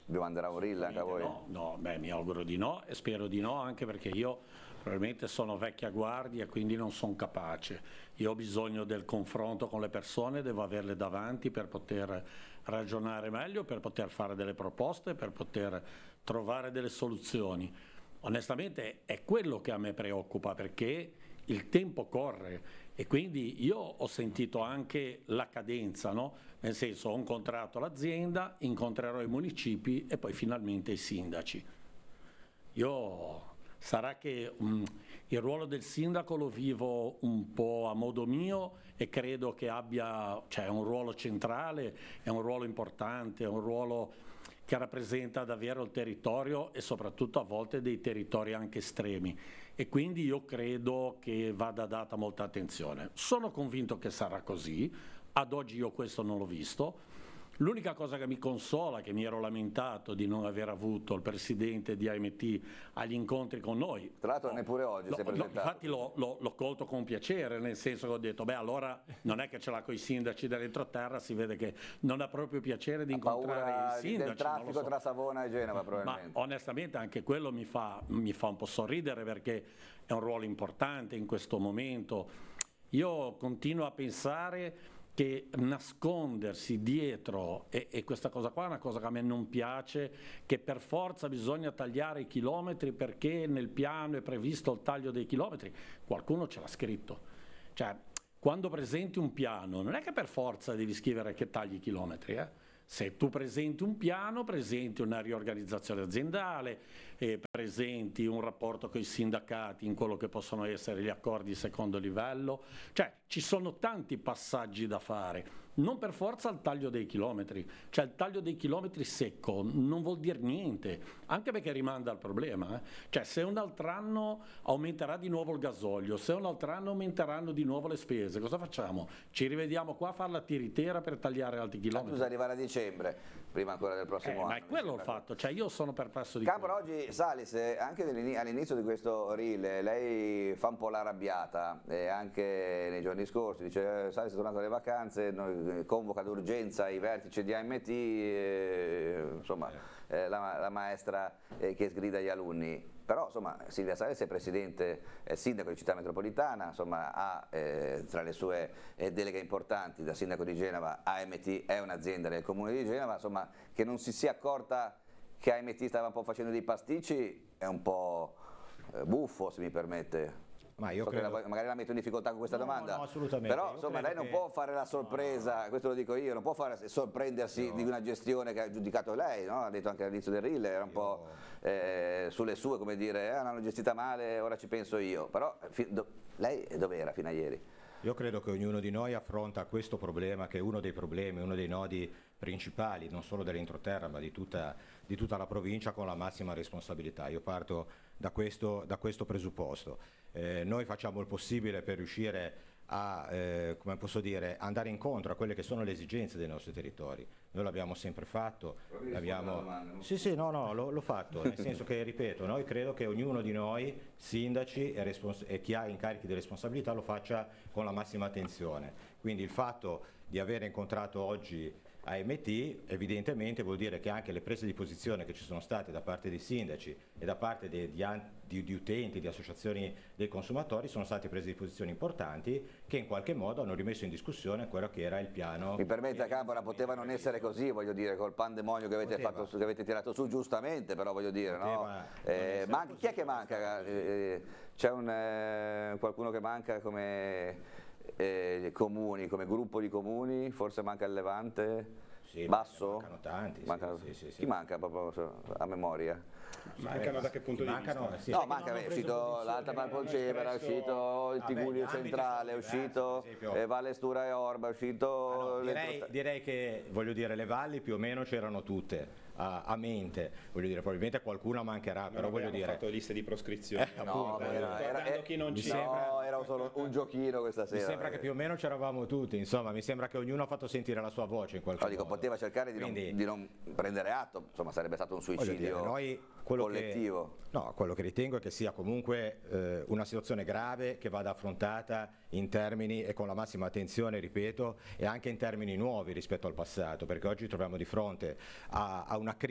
vi manderà un reel anche a voi? No, mi auguro di no e spero di no, anche perché io probabilmente sono vecchia guardia e quindi non sono capace. Io ho bisogno del confronto con le persone, devo averle davanti per poter ragionare meglio, per poter fare delle proposte, per poter trovare delle soluzioni. Onestamente è quello che a me preoccupa, perché il tempo corre e quindi io ho sentito anche la cadenza, no? Nel senso, ho incontrato l'azienda, incontrerò i municipi e poi finalmente i sindaci. Sarà che il ruolo del sindaco lo vivo un po' a modo mio e credo che è un ruolo centrale, è un ruolo importante, è un ruolo che rappresenta davvero il territorio e soprattutto a volte dei territori anche estremi, e quindi io credo che vada data molta attenzione. Sono convinto che sarà così, ad oggi io questo non l'ho visto. L'unica cosa che mi consola, che mi ero lamentato di non aver avuto il presidente di AMT agli incontri con noi. Tra l'altro neppure oggi si è presentato. Infatti l'ho colto con piacere, nel senso che ho detto, allora non è che ce l'ha con i sindaci dell'entroterra, si vede che non ha proprio piacere di incontrare i sindaci. Del traffico tra Savona e Genova probabilmente. Ma onestamente anche quello mi fa un po' sorridere, perché è un ruolo importante in questo momento. Io continuo a pensare che nascondersi dietro, e questa cosa qua è una cosa che a me non piace, che per forza bisogna tagliare i chilometri perché nel piano è previsto il taglio dei chilometri. Qualcuno ce l'ha scritto. Cioè, quando presenti un piano non è che per forza devi scrivere che tagli i chilometri, Se tu presenti un piano, presenti una riorganizzazione aziendale, presenti un rapporto con i sindacati in quello che possono essere gli accordi di secondo livello, cioè ci sono tanti passaggi da fare, non per forza il taglio dei chilometri, cioè il taglio dei chilometri secco non vuol dire niente, anche perché rimanda al problema, Cioè se un altro anno aumenterà di nuovo il gasolio, se un altro anno aumenteranno di nuovo le spese, cosa facciamo? Ci rivediamo qua a fare la tiritera per tagliare altri chilometri? Bisogna arrivare a dicembre, prima ancora del prossimo anno. Ma è quello il fatto, cioè io sono perplesso di Campora, oggi Salis, anche all'inizio di questo reel, lei fa un po' l'arrabbiata, anche nei giorni scorsi, dice Salis è tornato alle vacanze, convoca d'urgenza i vertici di AMT, insomma la maestra che sgrida gli alunni. Però insomma Silvia Salis è sindaco di Città Metropolitana, insomma ha tra le sue deleghe importanti da sindaco di Genova, AMT è un'azienda del comune di Genova, insomma che non si sia accorta che AMT stava un po' facendo dei pasticci è un po' buffo, se mi permette. Ma io credo... magari la metto in difficoltà con questa domanda, no, assolutamente. Però insomma lei non può fare la sorpresa, questo lo dico io, non può sorprendersi di una gestione che ha giudicato lei, no? Ha detto anche all'inizio del reel, era un po' sulle sue, come dire, l'hanno gestita male, ora ci penso io, però lei dov'era fino a ieri? Io credo che ognuno di noi affronta questo problema, che è uno dei problemi, uno dei nodi principali, non solo dell'entroterra ma di tutta la provincia, con la massima responsabilità. Io parto da questo presupposto. Noi facciamo il possibile per riuscire a come posso dire, andare incontro a quelle che sono le esigenze dei nostri territori. Noi l'abbiamo sempre fatto, sì, l'ho fatto, nel senso che, ripeto, noi credo che ognuno di noi, sindaci e chi ha incarichi di responsabilità, lo faccia con la massima attenzione. Quindi il fatto di aver incontrato oggi AMT evidentemente vuol dire che anche le prese di posizione che ci sono state da parte dei sindaci e da parte di utenti, di associazioni dei consumatori, sono state prese di posizione importanti che in qualche modo hanno rimesso in discussione quello che era il piano. Mi permette, Campora, poteva non essere così, voglio dire, col pandemonio che avete tirato su, giustamente, però voglio dire, chi è che manca? C'è qualcuno che manca come comuni, come gruppo di comuni? Forse manca il Levante? Sì, Basso? Mancano tanti. Sì. Chi manca proprio a memoria? Mancano da che punto di vista? Sì. No, è uscito l'Alta Valpolcevera, è uscito il Tigullio Centrale, è uscito Valle Stura e Orba, è uscito... Direi che, voglio dire, le valli più o meno c'erano tutte a mente, voglio dire, probabilmente qualcuna mancherà, però voglio dire... fatto liste di proscrizione. Era solo un giochino questa sera. Mi sembra che più o meno c'eravamo tutti, insomma, mi sembra che ognuno ha fatto sentire la sua voce in qualche modo. Poteva cercare di non prendere atto, insomma sarebbe stato un suicidio collettivo. Quello che ritengo è che sia comunque una situazione grave che vada affrontata in termini e con la massima attenzione, ripeto, e anche in termini nuovi rispetto al passato, perché oggi troviamo di fronte a una crisi